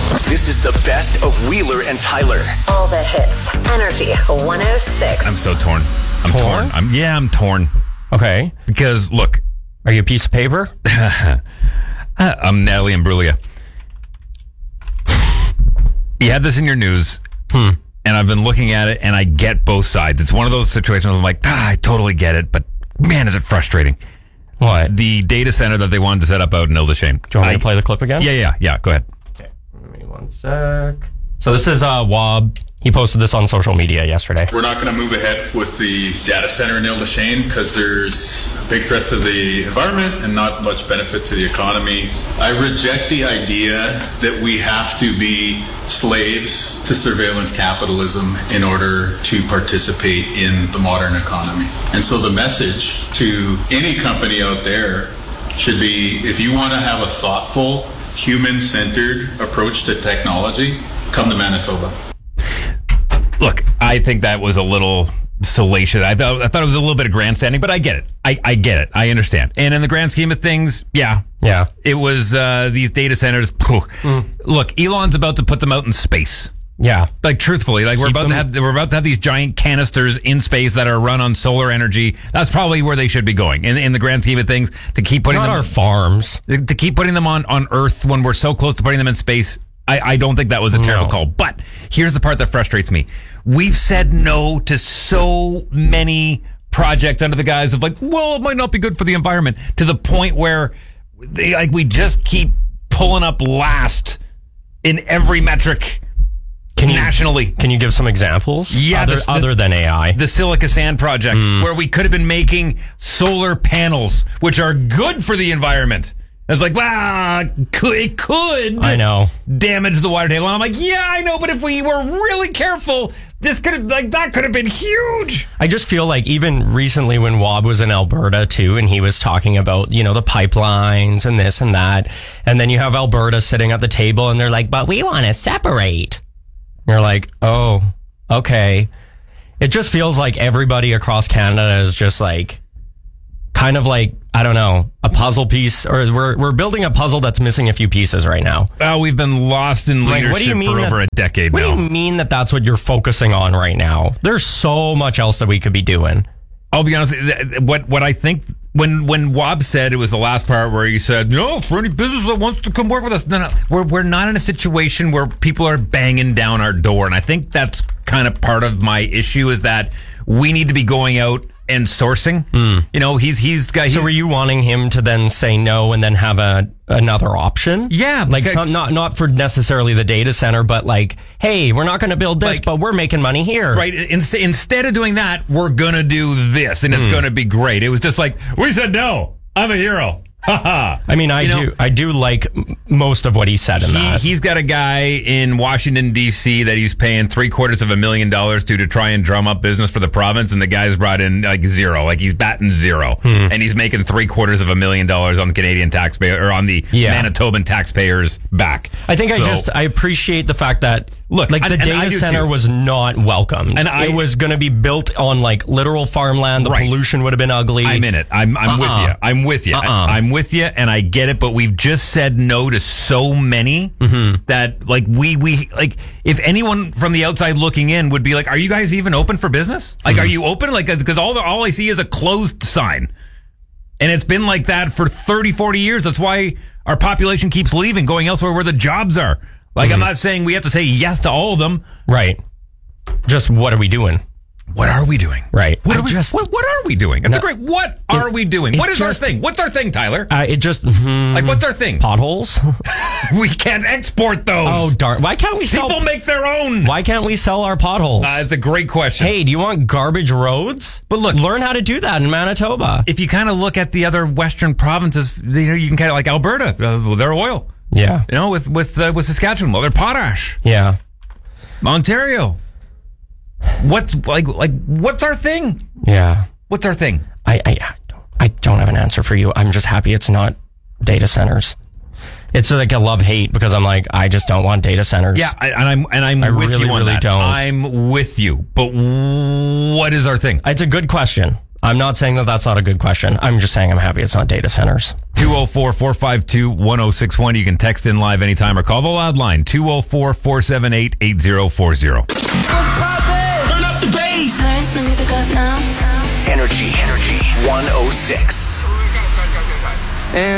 This is the best of Wheeler and Tyler. All the hits. Energy 106. I'm so torn. I'm torn. I'm torn. Okay. Because, look. Are you a piece of paper? I'm Natalie Imbruglia. You had this in your news, and I've been looking at it, and I get both sides. It's one of those situations where I'm like, I totally get it, but man, is it frustrating. What? The data center that they wanted to set up out in Ile-des-Chênes. Do you want me to play the clip again? Yeah. Go ahead. Okay. Give me 1 sec. So this is Wob. He posted this on social media yesterday. We're not going to move ahead with the data center in Ile-des-Chênes because there's a big threat to the environment and not much benefit to the economy. I reject the idea that we have to be slaves to surveillance capitalism in order to participate in the modern economy. And so the message to any company out there should be, if you want to have a thoughtful, human-centered approach to technology, come to Manitoba. Look, I think that was a little salacious. I thought it was a little bit of grandstanding, but I get it. I get it. I understand. And in the grand scheme of things, yeah. It was these data centers. Look, Elon's about to put them out in space. Yeah. Like, truthfully, like we're about to have these giant canisters in space that are run on solar energy. That's probably where they should be going in the grand scheme of things, to keep putting them on our farms. To keep putting them on Earth when we're so close to putting them in space. I don't think that was a terrible call. But here's the part that frustrates me. We've said no to so many projects under the guise of, like, well, it might not be good for the environment, to the point where we just keep pulling up last in every metric nationally. Can you give some examples? Yeah. Other than AI? The Silica Sand project, where we could have been making solar panels, which are good for the environment. It's like, it could damage the water table. And I'm like, yeah, I know, but if we were really careful, that could have been huge. I just feel like even recently when Wob was in Alberta too, and he was talking about, the pipelines and this and that, and then you have Alberta sitting at the table and they're like, but we want to separate. And you're like, oh, okay. It just feels like everybody across Canada is just like, kind of like, I don't know, a puzzle piece, or we're building a puzzle that's missing a few pieces right now. We've been lost in leadership for over a decade now. What do you mean that's what you're focusing on right now? There's so much else that we could be doing. I'll be honest, what I think, when Wob said, it was the last part where he said, no, for any business that wants to come work with us. No, we're not in a situation where people are banging down our door. And I think that's kind of part of my issue, is that we need to be going out and sourcing. So were you wanting him to then say no and then have another option? Yeah. Like not for necessarily the data center, but like, hey, we're not going to build this, but we're making money here. Right. Instead of doing that, we're going to do this, and it's going to be great. It was just like, we said no. I'm a hero. I mean, I do like most of what he said in that. He's got a guy in Washington, D.C. that he's paying $750,000 to try and drum up business for the province, and the guy's brought in like zero. Like, he's batting zero. And he's making $750,000 on the Canadian taxpayer, or on the Manitoban taxpayers' back. I think I appreciate the fact that, look, like, the data center was not welcomed. And it was going to be built on like literal farmland. The pollution would have been ugly. I'm in it. I'm with you. I'm with you. I'm with you, and I get it, but we've just said no to so many that, like, we like, if anyone from the outside looking in would be like, are you guys even open for business? Like, are you open? Like, because all I see is a closed sign. And it's been like that for 30, 40 years. That's why our population keeps leaving, going elsewhere where the jobs are. Like, I'm not saying we have to say yes to all of them. Right. Just what are we doing? What are we doing? Right. What are we doing? That's great. What are we doing? What is our thing? What's our thing, Tyler? Like, what's our thing? Potholes? We can't export those. Oh, darn. Why can't we People make their own. Why can't we sell our potholes? It's a great question. Hey, do you want garbage roads? But look, learn how to do that in Manitoba. If you kind of look at the other western provinces, you can kind of, like Alberta, their oil. Yeah. With Saskatchewan, they're potash. Yeah. Ontario. What's our thing? Yeah. What's our thing? I don't have an answer for you. I'm just happy it's not data centers. It's like a love-hate, because I'm like, I just don't want data centers. Yeah, I'm with you on that. Don't. I'm with you. But what is our thing? It's a good question. I'm not saying that that's not a good question. I'm just saying I'm happy it's not data centers. 204-452-1061. You can text in live anytime or call the loud line 204-478-8040. Turn up the bass. Turn the music up now. Energy 106.